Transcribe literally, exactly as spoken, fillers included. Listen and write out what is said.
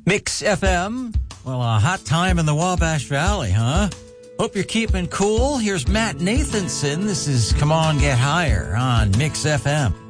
Mix F M. Well, a hot time in the Wabash Valley, huh? Hope you're keeping cool. Here's Matt Nathanson. This is Come On Get Higher on Mix F M.